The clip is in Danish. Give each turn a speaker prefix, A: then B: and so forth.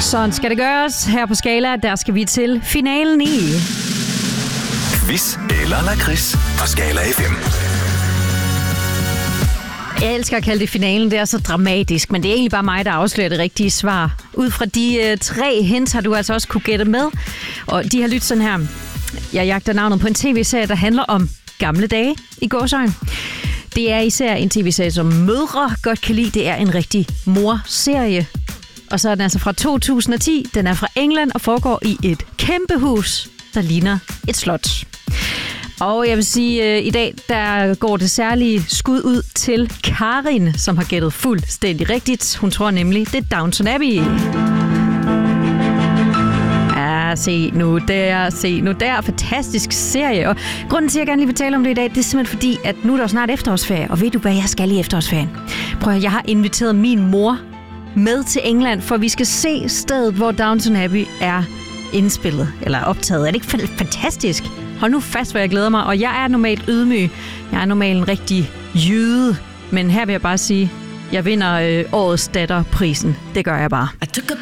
A: Sådan skal det gøres. Her på Skala, der skal vi til finalen i
B: Quiz eller lakrids på Skala FM.
A: Jeg elsker at kalde det finalen, det er så dramatisk, men det er egentlig bare mig, der afslører det rigtige svar. Ud fra de 3 hints har du altså også kunne gætte med, og de har lyttet sådan her. Jeg jagter navnet på en tv-serie, der handler om gamle dage i gåseøjne. Det er især en tv-serie, som mødre godt kan lide. Det er en rigtig mor-serie. Og så er den altså fra 2010. Den er fra England og foregår i et kæmpe hus, der ligner et slot. Og jeg vil sige, i dag der går det særlige skud ud til Karin, som har gættet fuldstændig rigtigt. Hun tror nemlig, det er Downton Abbey. Ja, se nu der. Fantastisk serie. Og grunden til, at jeg gerne lige vil tale om det i dag, det er simpelthen fordi, at nu er der snart efterårsferie. Og ved du, hvad jeg skal i efterårsferien? Prøv at jeg har inviteret min mor med til England, for vi skal se stedet, hvor Downton Abbey er indspillet, eller optaget. Er det ikke fantastisk? Hold nu fast, hvor jeg glæder mig. Og jeg er normalt ydmyg. Jeg er normalt en rigtig jyde. Men her vil jeg bare sige, jeg vinder årets datterprisen. Det gør jeg bare.